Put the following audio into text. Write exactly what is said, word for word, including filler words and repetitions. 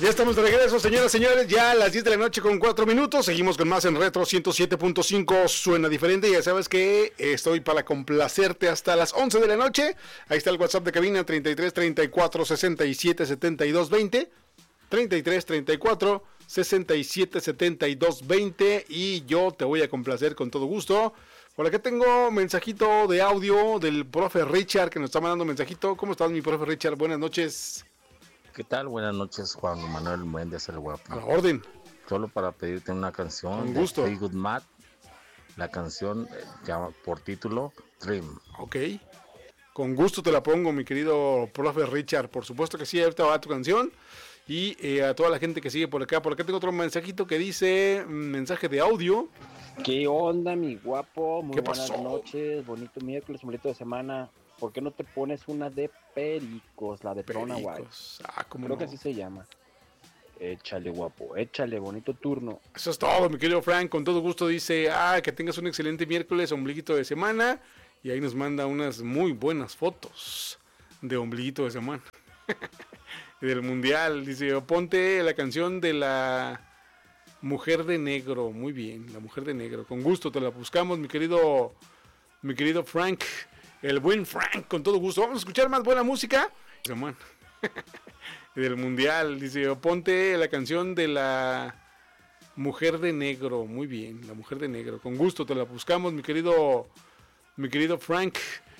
Ya estamos de regreso, señoras y señores, ya a las diez de la noche con cuatro minutos, seguimos con más en Retro ciento siete punto cinco, suena diferente, ya sabes que estoy para complacerte hasta las once de la noche, ahí está el WhatsApp de cabina, treinta y tres, treinta y cuatro, sesenta y siete, setenta y dos, veinte, treinta y tres, treinta y cuatro, sesenta y siete, setenta y dos, veinte, y yo te voy a complacer con todo gusto. Por acá tengo mensajito de audio del profe Richard, que nos está mandando mensajito. ¿Cómo estás, mi profe Richard? Buenas noches. ¿Qué tal? Buenas noches, Juan Manuel Méndez el Guapo. A la orden. Solo para pedirte una canción con de gusto. Fleetwood Mac. La canción eh, llama por título Dream. Ok. Con gusto te la pongo, mi querido profe Richard. Por supuesto que sí, ahorita va tu canción. Y eh, a toda la gente que sigue por acá. Por acá tengo otro mensajito que dice, mensaje de audio. ¿Qué onda, mi guapo? Muy ¿Qué buenas pasó? noches, bonito miércoles, bonito de semana. ¿Por qué no te pones una de Pericos, la de Trona White? Pericos. Ah, cómo Creo no. que así se llama. Échale, guapo, échale, bonito turno. Eso es todo, mi querido Frank. Con todo gusto dice, ah, que tengas un excelente miércoles, ombliguito de semana. Y ahí nos manda unas muy buenas fotos de ombliguito de semana. Del mundial. Dice, ponte la canción de la Mujer de Negro. Muy bien, la Mujer de Negro. Con gusto te la buscamos, mi querido, mi querido Frank. El buen Frank, con todo gusto. Vamos a escuchar más buena música. Semana. Del mundial. Dice, ponte la canción de la Mujer de Negro. Muy bien, la Mujer de Negro. Con gusto te la buscamos, mi querido, mi querido Frank.